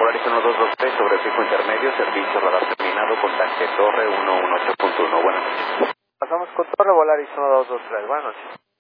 Volaris 1223 sobre el fijo intermedio, servicio radar terminado, contacte Torre 118.1. Buenas noches. Pasamos con Torre Volaris 1223, buenas noches.